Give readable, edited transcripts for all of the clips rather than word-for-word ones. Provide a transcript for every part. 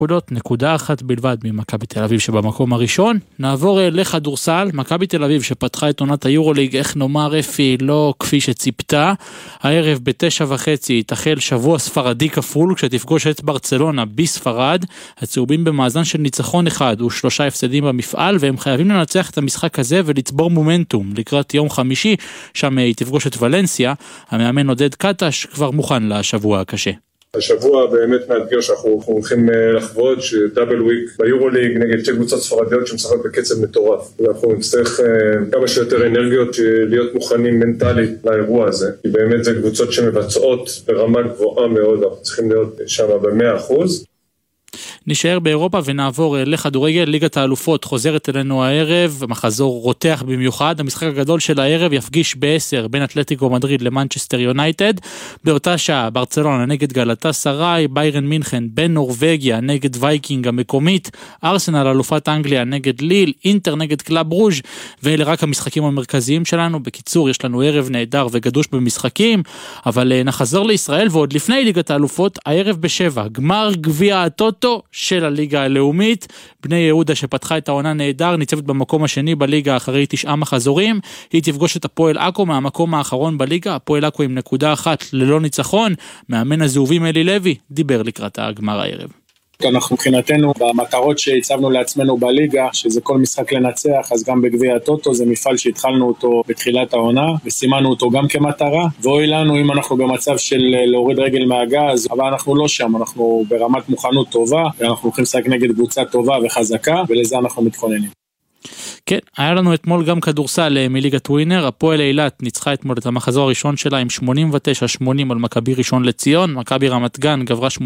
נקודה אחת בלבד ממכבי תל אביב שבמקום הראשון. נעבור לכדורסל, מכבי תל אביב שפתחה את עונת היורוליג, איך נאמר אפי, לא כפי שציפתה. הערב ב9:30 תחל שבוע ספרדי כפול, כשתפגוש את ברצלונה בספרד. הצהובים במאזן של ניצחון אחד ו3 הפסדים במפעל, והם חייבים לנצח את המשחק הזה ולצבור מומנטום לקראת יום חמישי, שם היא תפגוש את ולנסיה. המאמן עודד קטש כבר מוכן לשבוע הקשה. השבוע באמת מאתגר שאנחנו הולכים לחוות שדאבל וויק ביורוליג נגד שתי קבוצות ספרדיות שמשחקות בקצב מטורף. אנחנו נצטרך כמה שיותר אנרגיות להיות מוכנים מנטלית לאירוע הזה, כי באמת זה קבוצות שמבצעות ברמה גבוהה מאוד, אנחנו צריכים להיות שם ב100%. נשאר באירופה ונעבור לכדורגל. ליגת האלופות חוזרת אלינו הערב, מחזור רותח במיוחד. המשחק הגדול של הערב יפגיש ב10 בין אתלטיקו מדריד למנצ'סטר יונייטד. באותה שעה ברצלונה נגד גלאטסראי, ביירן מינכן בין נורווגיה נגד וייקינג המקומית, ארסנל אלופת אנגליה נגד ליל, אינטר נגד קלאב רוז', ואלה רק המשחקים המרכזיים שלנו. בקיצור, יש לנו ערב נהדר וגדוש במשחקים, אבל נחזור לישראל, ועוד לפני ליגת האלופות, הערב ב7 גמר גביע הטוטו של הליגה הלאומית. בני יהודה שפתחה את העונה נהדר, ניצבת במקום השני בליגה אחרי 9 מחזורים. היא תפגוש את הפועל עכו מהמקום האחרון בליגה, הפועל עכו עם נקודה אחת ללא ניצחון. מאמן הזהובים אלי לוי דיבר לקראת הגמר הערב. אנחנו מבחינתנו במטרות שהצבנו לעצמנו בליגה, שזה כל משחק לנצח, אז גם בגביע הטוטו זה מפעל שהתחלנו אותו בתחילת העונה, וסימנו אותו גם כמטרה, ואוי לנו אם אנחנו במצב של להוריד רגל מהגז, אבל אנחנו לא שם, אנחנו ברמת מוכנות טובה, ואנחנו הולכים לשחק נגד קבוצה טובה וחזקה, ולזה אנחנו מתכוננים. כן, היה לנו אתמול גם כדורסל מליגת ווינר. הפועל אילת ניצחה אתמול את המחזור הראשון שלה עם 89-80 על מכבי ראשון לציון. מכבי רמת גן גברה 89-79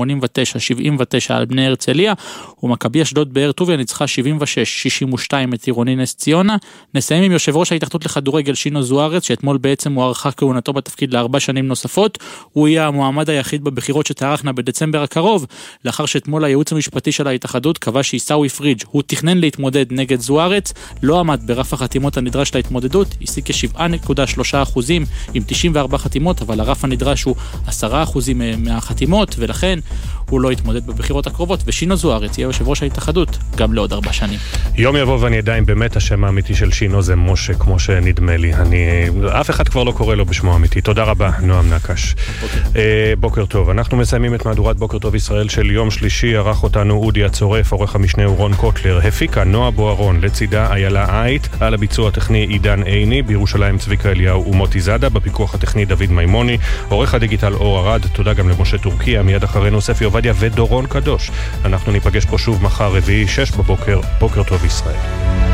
על בני הרצליה, ומכבי אשדוד באר טוביה ניצחה 76-62 את עירוני נס ציונה. נסיים עם יושב ראש ההתאחדות לכדורגל שינו זוארץ, שאתמול בעצם הוא ערכה כהונתו בתפקיד ל4 שנים נוספות. הוא יהיה המועמד היחיד בבחירות שתארכנה בדצמבר הקרוב, לאחר שאתמול הייעוץ המשפטי של ההתאחדות קבע שעיסאווי פריג' הוא תכנן להתמודד נגד זוארץ, לא עמד ברף החתימות הנדרש להתמודדות, השיג כ7.3% עם 94 חתימות, אבל הרף הנדרש הוא 10% מהחתימות, ולכן הוא לא יתמודד בבחירות הקרובות, ושינו זוארץ יהיה יושב ראש ההתאחדות גם לעוד 4 שנים. יום יבוא ואני יודע אם באמת השם האמיתי של שינו זה משה, כמו שנדמה לי. אף אחד כבר לא קורא לו בשמו האמיתי. תודה רבה, נועם נקש. בוקר טוב. אנחנו מסיימים את מהדורת בוקר טוב ישראל של יום שלישי. ערך אותנו אודי הצורף, עורך המשנה אורון קוטלר, הפיקה נועה בוארון, לצידה איילה אייט, על הביצוע הטכני עידן עיני, בירושלים צביקה אליהו ומוטי זאדה, בפיקוח הטכני דוד מימוני, עורך הדיגיטל אור ארד. תודה גם למשה טורקיה, מיד אחרינו ספי עובדיה ודורון קדוש. אנחנו ניפגש פה שוב מחר רביעי 6 בבוקר. בוקר טוב ישראל.